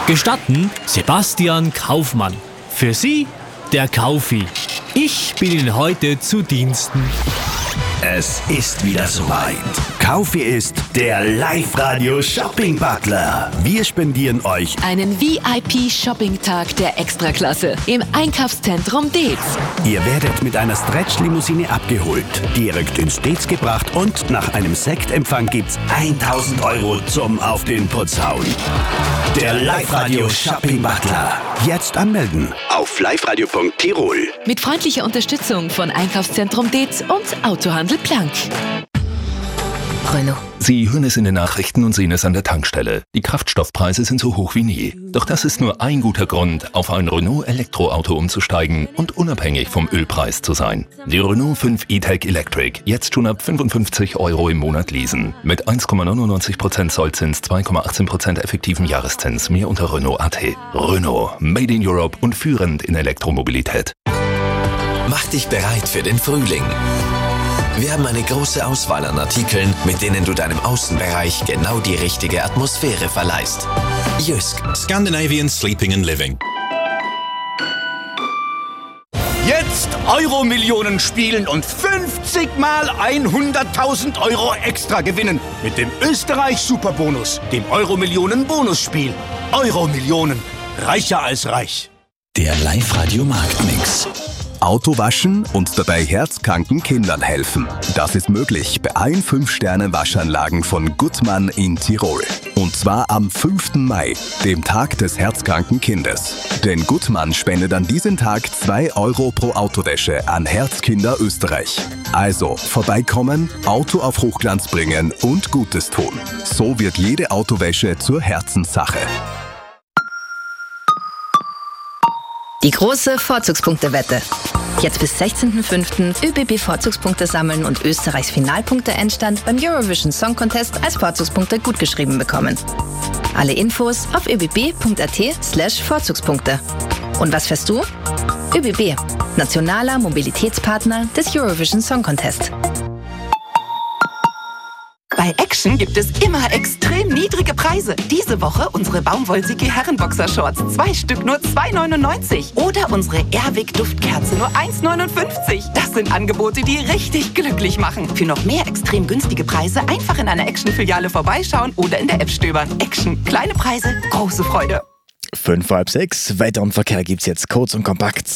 Gestatten, Sebastian Kaufmann. Für Sie der Kaufi. Ich bin Ihnen heute zu Diensten. Es ist wieder soweit. Kaufi ist der Live-Radio-Shopping-Butler. Wir spendieren euch einen VIP-Shopping-Tag der Extraklasse im Einkaufszentrum Deetz. Ihr werdet mit einer Stretch-Limousine abgeholt, direkt ins Deetz gebracht und nach einem Sektempfang gibt's 1000 € zum Auf den Putz hauen. Der Live-Radio-Shopping-Butler. Jetzt anmelden auf liveradio.tirol. Mit freundlicher Unterstützung von Einkaufszentrum Deetz und Autohandel Planck. Renault. Sie hören es in den Nachrichten und sehen es an der Tankstelle. Die Kraftstoffpreise sind so hoch wie nie. Doch das ist nur ein guter Grund, auf ein Renault-Elektroauto umzusteigen und unabhängig vom Ölpreis zu sein. Die Renault 5 E-Tech Electric, jetzt schon ab 55 € im Monat leasen. Mit 1,99% Zollzins, 2,18% effektiven Jahreszins. Mehr unter Renault.at. Renault, made in Europe und führend in Elektromobilität. Mach dich bereit für den Frühling. Wir haben eine große Auswahl an Artikeln, mit denen du deinem Außenbereich genau die richtige Atmosphäre verleihst. Jysk. Scandinavian Sleeping and Living. Jetzt Euro-Millionen spielen und 50 mal 100.000 € extra gewinnen. Mit dem Österreich-Superbonus, dem Euro-Millionen-Bonusspiel. Euro-Millionen. Reicher als reich. Der Live-Radio-Marktmix. Auto waschen und dabei herzkranken Kindern helfen. Das ist möglich bei allen 5-Sterne-Waschanlagen von Gutmann in Tirol. Und zwar am 5. Mai, dem Tag des herzkranken Kindes. Denn Gutmann spendet an diesem Tag 2 € pro Autowäsche an Herzkinder Österreich. Also vorbeikommen, Auto auf Hochglanz bringen und Gutes tun. So wird jede Autowäsche zur Herzenssache. Die große Vorzugspunktewette. Jetzt bis 16.05. ÖBB Vorzugspunkte sammeln und Österreichs Finalpunkte-Endstand beim Eurovision Song Contest als Vorzugspunkte gutgeschrieben bekommen. Alle Infos auf öbb.at/Vorzugspunkte. Und was fährst du? ÖBB, nationaler Mobilitätspartner des Eurovision Song Contest. Bei Action gibt es immer extrem niedrige Preise. Diese Woche unsere Baumwollsicki Herrenboxershorts. 2 Stück nur 2,99. Oder unsere Airwick Duftkerze nur 1,59. Das sind Angebote, die richtig glücklich machen. Für noch mehr extrem günstige Preise einfach in einer Action-Filiale vorbeischauen oder in der App stöbern. Action. Kleine Preise, große Freude. 5:30. Wetter und Verkehr gibt's jetzt kurz und kompakt.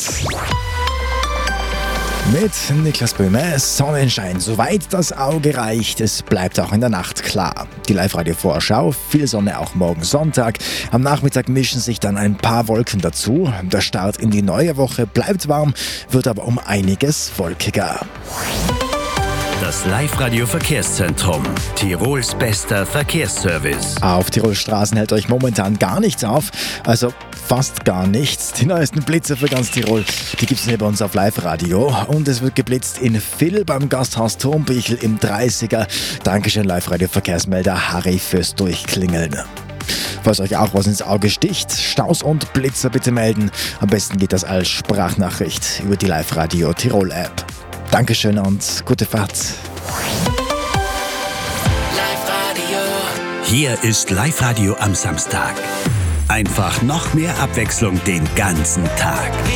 Mit Niklas Böhme, Sonnenschein, soweit das Auge reicht. Es bleibt auch in der Nacht klar. Die Live-Radio-Vorschau, viel Sonne auch morgen Sonntag. Am Nachmittag mischen sich dann ein paar Wolken dazu. Der Start in die neue Woche bleibt warm, wird aber um einiges wolkiger. Das Live-Radio-Verkehrszentrum. Tirols bester Verkehrsservice. Auf Tirols Straßen hält euch momentan gar nichts auf. Also fast gar nichts. Die neuesten Blitze für ganz Tirol, die gibt es hier bei uns auf Live-Radio. Und es wird geblitzt in Vill beim Gasthaus Turmbichel im 30er. Dankeschön, Live-Radio-Verkehrsmelder Harry, fürs Durchklingeln. Falls euch auch was ins Auge sticht, Staus und Blitzer bitte melden. Am besten geht das als Sprachnachricht über die Live-Radio Tirol-App. Dankeschön und gute Fahrt. Hier ist Live-Radio am Samstag. Einfach noch mehr Abwechslung den ganzen Tag.